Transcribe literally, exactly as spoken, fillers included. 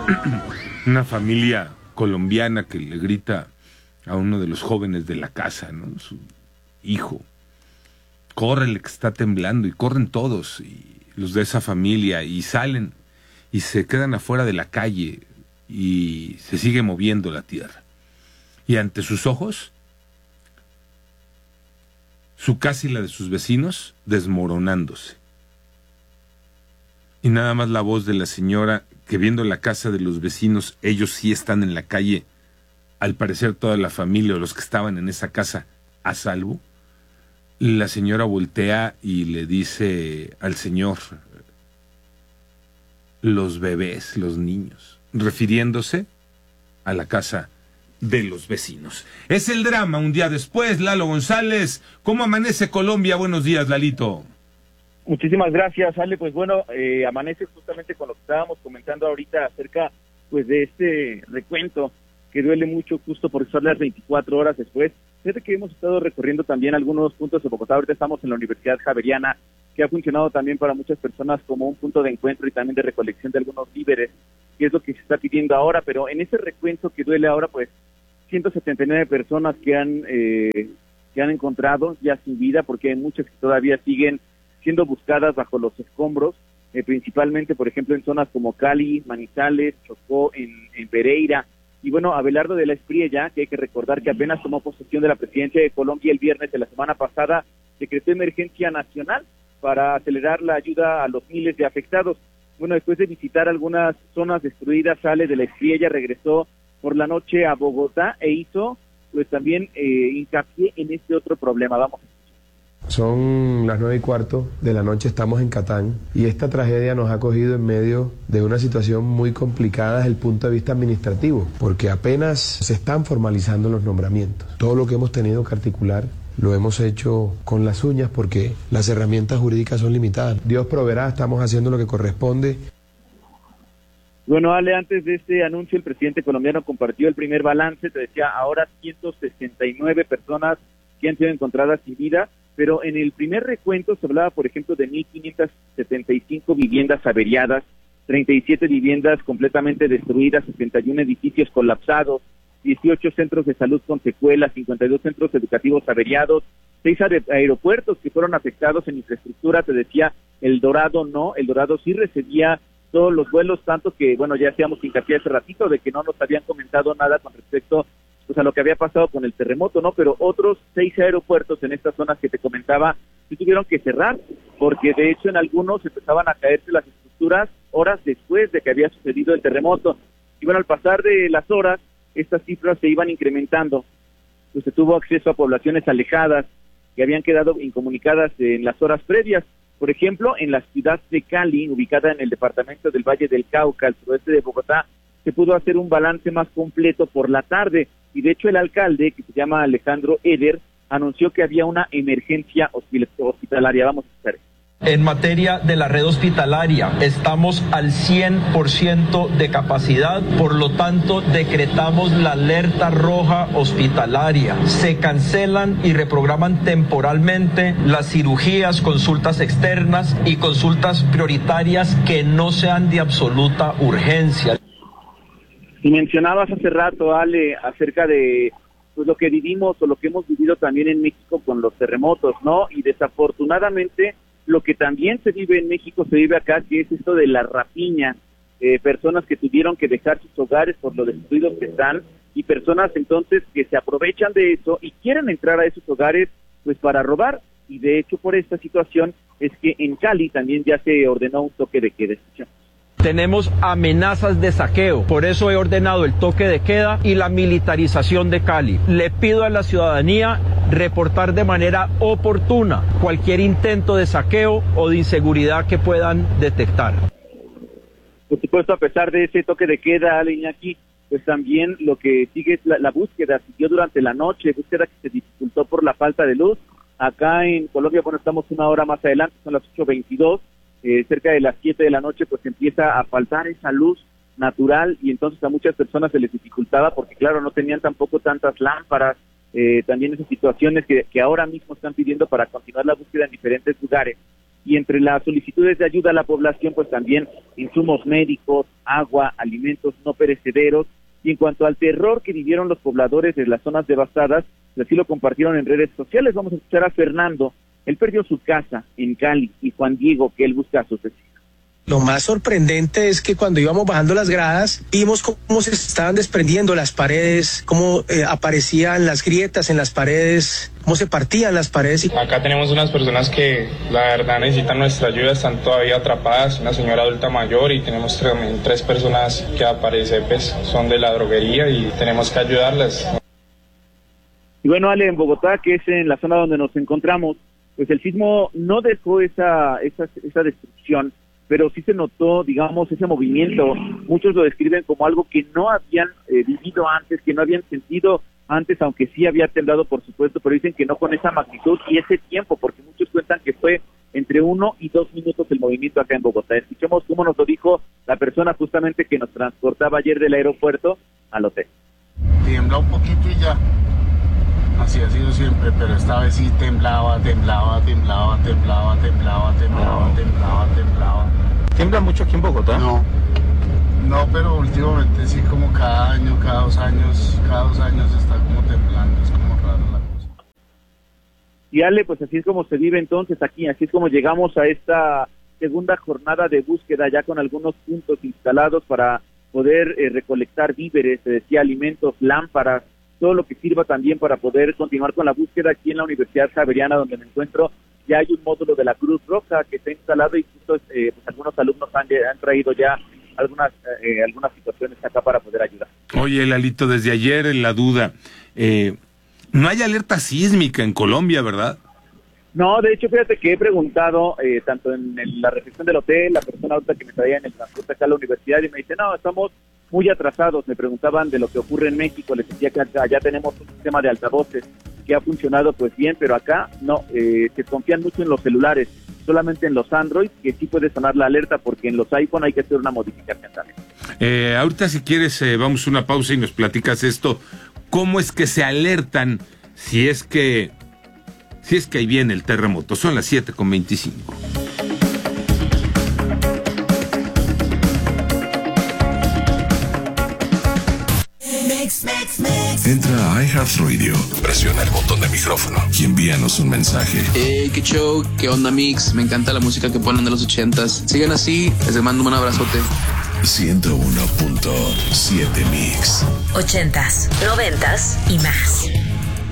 una familia colombiana que le grita a uno de los jóvenes de la casa, ¿no? Su hijo. Córrele que está temblando, y corren todos, y los de esa familia, y salen, y se quedan afuera de la calle, y se sigue moviendo la tierra. Y ante sus ojos, su casa y la de sus vecinos desmoronándose. Y nada más la voz de la señora, que viendo la casa de los vecinos, ellos sí están en la calle, al parecer toda la familia o los que estaban en esa casa a salvo. La señora voltea y le dice al señor, los bebés, los niños, refiriéndose a la casa de los vecinos. Es el drama un día después. Lalo González, ¿cómo amanece Colombia? Buenos días, Lalito. Muchísimas gracias, Ale. Pues bueno, eh, amanece justamente con lo que estábamos comentando ahorita acerca pues de este recuento que duele mucho justo por son las veinticuatro horas después. Fíjate que hemos estado recorriendo también algunos puntos de Bogotá. Ahorita estamos en la Universidad Javeriana, que ha funcionado también para muchas personas como un punto de encuentro y también de recolección de algunos víveres, que es lo que se está pidiendo ahora. Pero en ese recuento que duele ahora, pues ciento setenta y nueve personas que han eh, que han encontrado ya sin vida, porque hay muchas que todavía siguen siendo buscadas bajo los escombros, eh, principalmente, por ejemplo, en zonas como Cali, Manizales, Chocó, en, en Pereira. Y bueno, Abelardo de la Espriella, que hay que recordar que apenas tomó posesión de la presidencia de Colombia el viernes de la semana pasada, decretó emergencia nacional para acelerar la ayuda a los miles de afectados. Bueno, después de visitar algunas zonas destruidas, sale de la Espriella, regresó por la noche a Bogotá e hizo pues también eh, hincapié en este otro problema. Vamos. Son las nueve y cuarto de la noche, estamos en Catán, y esta tragedia nos ha cogido en medio de una situación muy complicada desde el punto de vista administrativo, porque apenas se están formalizando los nombramientos. Todo lo que hemos tenido que articular lo hemos hecho con las uñas porque las herramientas jurídicas son limitadas. Dios proveerá, estamos haciendo lo que corresponde. Bueno, Ale, antes de este anuncio, el presidente colombiano compartió el primer balance. Te decía, ahora ciento sesenta y nueve personas que han sido encontradas sin vida, pero en el primer recuento se hablaba, por ejemplo, de mil quinientas setenta y cinco viviendas averiadas, treinta y siete viviendas completamente destruidas, sesenta y uno edificios colapsados, dieciocho centros de salud con secuelas, cincuenta y dos centros educativos averiados, seis aeropuertos que fueron afectados en infraestructura. Te decía, El Dorado no, El Dorado sí recibía todos los vuelos, tanto que, bueno, ya hacíamos hincapié hace ratito de que no nos habían comentado nada con respecto pues a lo que había pasado con el terremoto, ¿no? Pero otros seis aeropuertos en estas zonas que te comentaba sí tuvieron que cerrar, porque de hecho en algunos empezaban a caerse las estructuras horas después de que había sucedido el terremoto. Y bueno, al pasar de las horas, estas cifras se iban incrementando. Pues se tuvo acceso a poblaciones alejadas que habían quedado incomunicadas en las horas previas. Por ejemplo, en la ciudad de Cali, ubicada en el departamento del Valle del Cauca, al suroeste de Bogotá, se pudo hacer un balance más completo por la tarde. Y de hecho el alcalde, que se llama Alejandro Eder, anunció que había una emergencia hospitalaria. Vamos a escuchar. En materia de la red hospitalaria, estamos al cien por ciento de capacidad, por lo tanto decretamos la alerta roja hospitalaria. Se cancelan y reprograman temporalmente las cirugías, consultas externas y consultas prioritarias que no sean de absoluta urgencia. Y mencionabas hace rato, Ale, acerca de pues, lo que vivimos o lo que hemos vivido también en México con los terremotos, ¿no? Y desafortunadamente lo que también se vive en México se vive acá, que es esto de la rapiña, eh, personas que tuvieron que dejar sus hogares por lo destruidos que están, y personas entonces que se aprovechan de eso y quieren entrar a esos hogares pues para robar. Y de hecho por esta situación es que en Cali también ya se ordenó un toque de queda. Tenemos amenazas de saqueo, por eso he ordenado el toque de queda y la militarización de Cali. Le pido a la ciudadanía reportar de manera oportuna cualquier intento de saqueo o de inseguridad que puedan detectar. Por supuesto, a pesar de ese toque de queda, Ale, Iñaki, pues también lo que sigue es la, la búsqueda. Siguió durante la noche, búsqueda que se dificultó por la falta de luz. Acá en Colombia, bueno, estamos una hora más adelante, son las ocho veintidós. Eh, cerca de las siete de la noche pues empieza a faltar esa luz natural, y entonces a muchas personas se les dificultaba porque claro, no tenían tampoco tantas lámparas, eh, también esas situaciones que, que ahora mismo están pidiendo para continuar la búsqueda en diferentes lugares. y entre las solicitudes de ayuda a la población, pues también insumos médicos, agua, alimentos no perecederos. Y en cuanto al terror que vivieron los pobladores de las zonas devastadas, pues así lo compartieron en redes sociales. Vamos a escuchar a Fernando. Él perdió su casa en Cali, y Juan Diego, que él busca a sus vecinos. Lo más sorprendente es que cuando íbamos bajando las gradas, vimos cómo se estaban desprendiendo las paredes, cómo eh, aparecían las grietas en las paredes, cómo se partían las paredes. Acá tenemos unas personas que la verdad necesitan nuestra ayuda, están todavía atrapadas, una señora adulta mayor, y tenemos tres, tres personas que aparecen, pues son de la droguería y tenemos que ayudarlas. Y bueno, Ale, en Bogotá, que es en la zona donde nos encontramos, pues el sismo no dejó esa, esa, esa destrucción, pero sí se notó, digamos, ese movimiento. Muchos lo describen como algo que no habían eh, vivido antes, que no habían sentido antes, aunque sí había temblado, por supuesto, pero dicen que no con esa magnitud y ese tiempo, porque muchos cuentan que fue entre uno y dos minutos el movimiento acá en Bogotá. Escuchemos cómo nos lo dijo la persona justamente que nos transportaba ayer del aeropuerto al hotel. Tiembla un poquito y ya. Así ha sido siempre, pero esta vez sí temblaba, temblaba, temblaba, temblaba, temblaba, temblaba, temblaba, temblaba. ¿Tiembla mucho aquí en Bogotá? No, no, pero últimamente sí, como cada año, cada dos años, cada dos años está como temblando, es como raro la cosa. Y Ale, pues así es como se vive entonces aquí, así es como llegamos a esta segunda jornada de búsqueda, ya con algunos puntos instalados para poder eh, recolectar víveres, se decía, alimentos, lámparas, todo lo que sirva también para poder continuar con la búsqueda. Aquí en la Universidad Javeriana, donde me encuentro, ya hay un módulo de la Cruz Roja que está instalado, y justo, eh, pues algunos alumnos han, han traído ya algunas eh, algunas situaciones acá para poder ayudar. Oye, Lalito, desde ayer en la duda, eh, no hay alerta sísmica en Colombia, ¿verdad? No, de hecho, fíjate que he preguntado, eh, tanto en el, la recepción del hotel, la persona ahorita que me traía en el transporte acá a la universidad, y me dice, no, estamos muy atrasados. Me preguntaban de lo que ocurre en México, les decía que acá ya tenemos un sistema de altavoces que ha funcionado pues bien, pero acá no, eh, se confían mucho en los celulares, solamente en los Android, que sí puede sonar la alerta, porque en los iPhone hay que hacer una modificación también. Eh, ahorita si quieres eh, vamos a una pausa y nos platicas esto, ¿cómo es que se alertan si es que, si es que ahí viene el terremoto? Son las siete con veinticinco. Entra a iHeartRadio, presiona el botón de micrófono y envíanos un mensaje. Hey, qué show, qué onda, Mix. Me encanta la música que ponen de los ochentas. Sigan así, les mando un abrazote. ciento uno punto siete Mix. Ochentas, noventas y más.